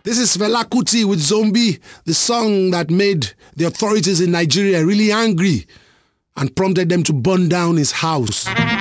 This is Fela Kuti with Zombie, the song that made the authorities in Nigeria really angry and prompted them to burn down his house.